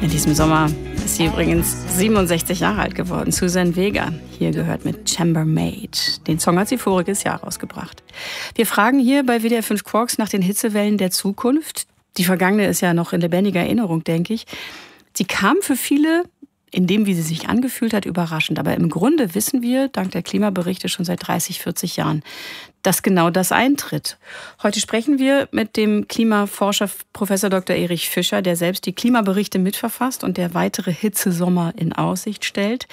In diesem Sommer ist sie übrigens 67 Jahre alt geworden. Suzanne Vega, hier gehört mit Chambermaid. Den Song hat sie voriges Jahr rausgebracht. Wir fragen hier bei WDR 5 Quarks nach den Hitzewellen der Zukunft. Die vergangene ist ja noch in lebendiger Erinnerung, denke ich. Sie kam für viele, in dem, wie sie sich angefühlt hat, überraschend. Aber im Grunde wissen wir, dank der Klimaberichte schon seit 30, 40 Jahren, dass genau das eintritt. Heute sprechen wir mit dem Klimaforscher Prof. Dr. Erich Fischer, der selbst die Klimaberichte mitverfasst und der weitere Hitzesommer in Aussicht stellt.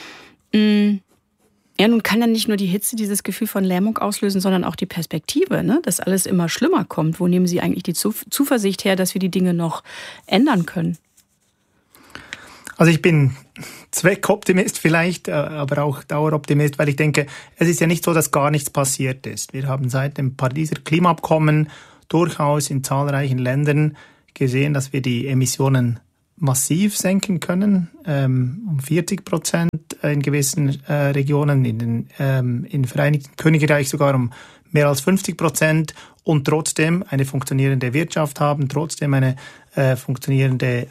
Ja, nun kann ja nicht nur die Hitze dieses Gefühl von Lähmung auslösen, sondern auch die Perspektive, ne? Dass alles immer schlimmer kommt. Wo nehmen Sie eigentlich die Zuversicht her, dass wir die Dinge noch ändern können? Also ich bin Zweckoptimist vielleicht, aber auch Daueroptimist, weil ich denke, es ist ja nicht so, dass gar nichts passiert ist. Wir haben seit dem Pariser Klimaabkommen durchaus in zahlreichen Ländern gesehen, dass wir die Emissionen massiv senken können, um 40% in gewissen Regionen, im Vereinigten Königreich sogar um mehr als 50% und trotzdem eine funktionierende Wirtschaft haben, trotzdem eine funktionierende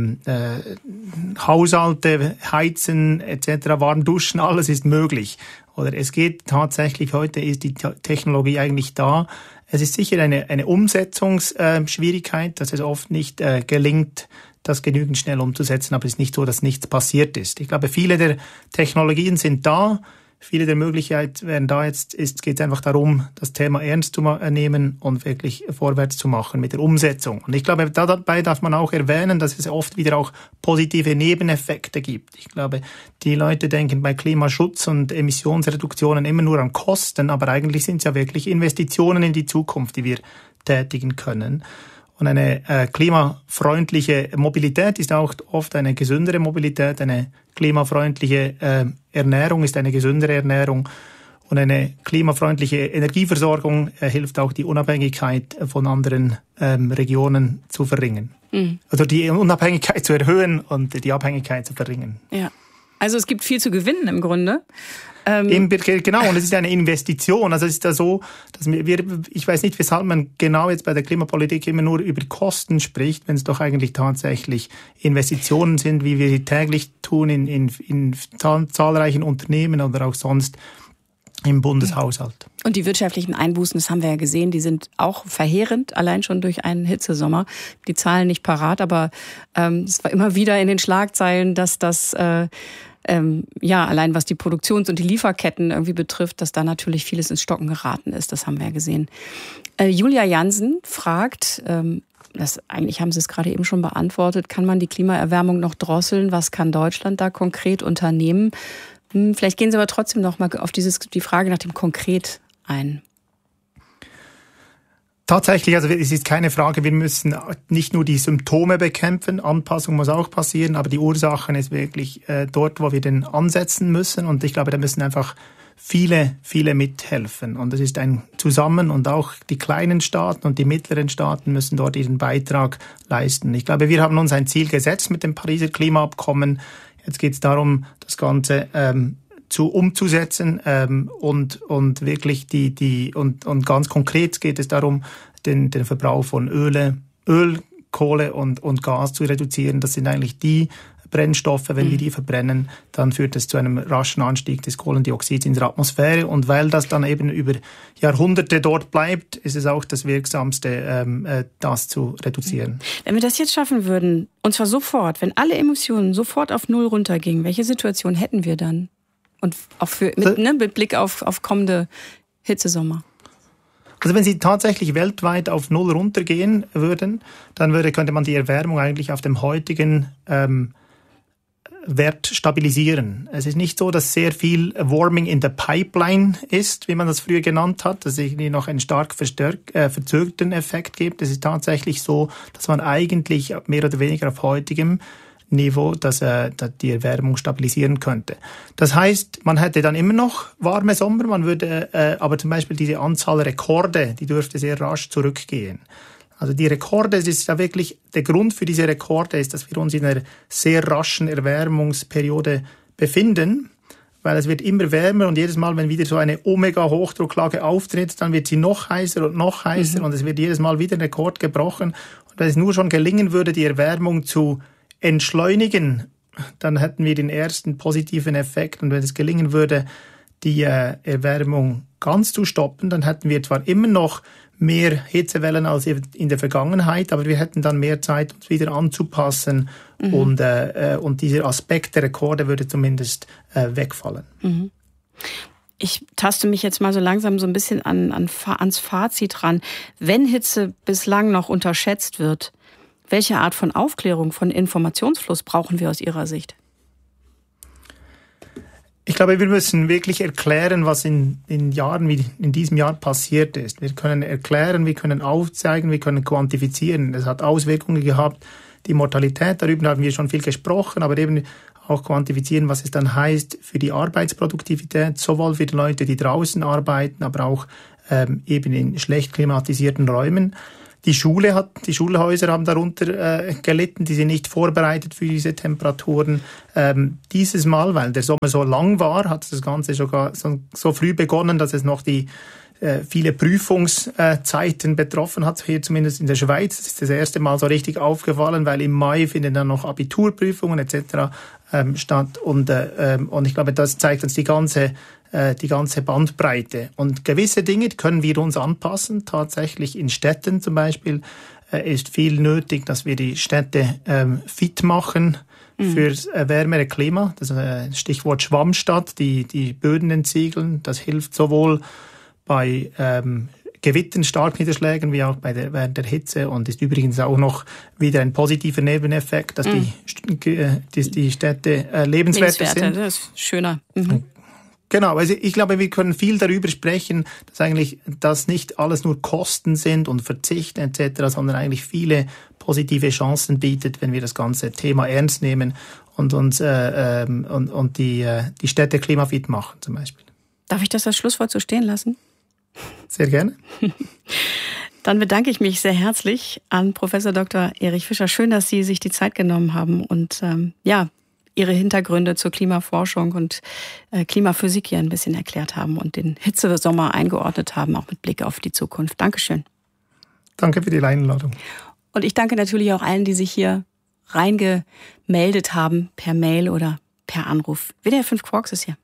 Haushalte, Heizen etc., warm duschen, alles ist möglich. Oder es geht tatsächlich, heute ist die Technologie eigentlich da. Es ist sicher eine Umsetzungsschwierigkeit, dass es oft nicht gelingt, das genügend schnell umzusetzen, aber es ist nicht so, dass nichts passiert ist. Ich glaube, viele der Technologien sind da, viele der Möglichkeiten werden da. Jetzt geht es einfach darum, das Thema ernst zu nehmen und wirklich vorwärts zu machen mit der Umsetzung. Und ich glaube, dabei darf man auch erwähnen, dass es oft wieder auch positive Nebeneffekte gibt. Ich glaube, die Leute denken bei Klimaschutz und Emissionsreduktionen immer nur an Kosten, aber eigentlich sind es ja wirklich Investitionen in die Zukunft, die wir tätigen können. Und eine klimafreundliche Mobilität ist auch oft eine gesündere Mobilität. Eine klimafreundliche Ernährung ist eine gesündere Ernährung. Und eine klimafreundliche Energieversorgung hilft auch, die Unabhängigkeit von anderen Regionen zu verringern. Mhm. Also die Unabhängigkeit zu erhöhen und die Abhängigkeit zu verringern. Ja. Also es gibt viel zu gewinnen im Grunde. Genau, und es ist eine Investition. Also es ist ja so, dass ich weiß nicht, weshalb man genau jetzt bei der Klimapolitik immer nur über Kosten spricht, wenn es doch eigentlich tatsächlich Investitionen sind, wie wir sie täglich tun in zahlreichen Unternehmen oder auch sonst im Bundeshaushalt. Und die wirtschaftlichen Einbußen, das haben wir ja gesehen, die sind auch verheerend, allein schon durch einen Hitzesommer. Die Zahlen nicht parat, aber es war immer wieder in den Schlagzeilen, dass das allein was die Produktions- und die Lieferketten irgendwie betrifft, dass da natürlich vieles ins Stocken geraten ist. Das haben wir ja gesehen. Julia Jansen fragt, eigentlich haben Sie es gerade eben schon beantwortet, kann man die Klimaerwärmung noch drosseln? Was kann Deutschland da konkret unternehmen? Vielleicht gehen Sie aber trotzdem noch mal auf die Frage nach dem Konkret ein. Tatsächlich, also es ist keine Frage, wir müssen nicht nur die Symptome bekämpfen, Anpassung muss auch passieren, aber die Ursachen ist wirklich dort, wo wir denn ansetzen müssen. Und ich glaube, da müssen einfach viele mithelfen. Und es ist ein Zusammen und auch die kleinen Staaten und die mittleren Staaten müssen dort ihren Beitrag leisten. Ich glaube, wir haben uns ein Ziel gesetzt mit dem Pariser Klimaabkommen. Jetzt geht es darum, das Ganze umzusetzen und wirklich und ganz konkret geht es darum, den Verbrauch von Öl, Kohle und Gas zu reduzieren. Das sind eigentlich die Brennstoffe, wenn wir die verbrennen, dann führt es zu einem raschen Anstieg des Kohlendioxids in der Atmosphäre. Und weil das dann eben über Jahrhunderte dort bleibt, ist es auch das Wirksamste, das zu reduzieren. Wenn wir das jetzt schaffen würden, und zwar sofort, wenn alle Emissionen sofort auf Null runtergingen, welche Situation hätten wir dann? Und auch mit Blick auf kommende Hitzesommer. Also wenn sie tatsächlich weltweit auf Null runtergehen würden, dann könnte man die Erwärmung eigentlich auf dem heutigen Wert stabilisieren. Es ist nicht so, dass sehr viel Warming in der Pipeline ist, wie man das früher genannt hat, dass es irgendwie noch einen stark verzögerten Effekt gibt. Es ist tatsächlich so, dass man eigentlich mehr oder weniger auf heutigem Niveau, dass die Erwärmung stabilisieren könnte. Das heißt, man hätte dann immer noch warme Sommer, man würde aber zum Beispiel diese Anzahl Rekorde, die dürfte sehr rasch zurückgehen. Also die Rekorde, das ist ja wirklich, der Grund für diese Rekorde ist, dass wir uns in einer sehr raschen Erwärmungsperiode befinden, weil es wird immer wärmer und jedes Mal, wenn wieder so eine Omega-Hochdrucklage auftritt, dann wird sie noch heißer und es wird jedes Mal wieder ein Rekord gebrochen. Und wenn es nur schon gelingen würde, die Erwärmung zu entschleunigen, dann hätten wir den ersten positiven Effekt. Und wenn es gelingen würde, die Erwärmung ganz zu stoppen, dann hätten wir zwar immer noch mehr Hitzewellen als in der Vergangenheit, aber wir hätten dann mehr Zeit, uns wieder anzupassen und dieser Aspekt der Rekorde würde zumindest wegfallen. Mhm. Ich taste mich jetzt mal so langsam so ein bisschen ans Fazit ran. Wenn Hitze bislang noch unterschätzt wird, welche Art von Aufklärung, von Informationsfluss brauchen wir aus Ihrer Sicht? Ich glaube, wir müssen wirklich erklären, was in Jahren wie in diesem Jahr passiert ist. Wir können erklären, wir können aufzeigen, wir können quantifizieren. Es hat Auswirkungen gehabt. Die Mortalität, darüber haben wir schon viel gesprochen, aber eben auch quantifizieren, was es dann heißt für die Arbeitsproduktivität, sowohl für die Leute, die draußen arbeiten, aber auch eben in schlecht klimatisierten Räumen. Die Schulhäuser haben darunter gelitten, die sind nicht vorbereitet für diese Temperaturen. Dieses Mal, weil der Sommer so lang war, hat das Ganze sogar so früh begonnen, dass es noch die viele Prüfungszeiten betroffen hat, hier zumindest in der Schweiz. Das ist das erste Mal so richtig aufgefallen, weil im Mai finden dann noch Abiturprüfungen etc. Statt. Und ich glaube, das zeigt uns die ganze Bandbreite. Und gewisse Dinge können wir uns anpassen. Tatsächlich in Städten zum Beispiel ist viel nötig, dass wir die Städte fit machen fürs wärmere Klima. Das Stichwort Schwammstadt, die Böden entsiegeln. Das hilft sowohl bei Gewittern, Starkniederschlägen wie auch während der Hitze und ist übrigens auch noch wieder ein positiver Nebeneffekt, dass die Städte lebenswerter sind. Das ist schöner. Genau, also ich glaube, wir können viel darüber sprechen, dass eigentlich das nicht alles nur Kosten sind und Verzicht etc., sondern eigentlich viele positive Chancen bietet, wenn wir das ganze Thema ernst nehmen und uns die Städte klimafit machen zum Beispiel. Darf ich das als Schlusswort so stehen lassen? Sehr gerne. Dann bedanke ich mich sehr herzlich an Professor Dr. Erich Fischer. Schön, dass Sie sich die Zeit genommen haben und Ihre Hintergründe zur Klimaforschung und Klimaphysik hier ein bisschen erklärt haben und den Hitzesommer eingeordnet haben, auch mit Blick auf die Zukunft. Dankeschön. Danke für die Einladung. Und ich danke natürlich auch allen, die sich hier reingemeldet haben, per Mail oder per Anruf. WDR 5 Quarks ist hier.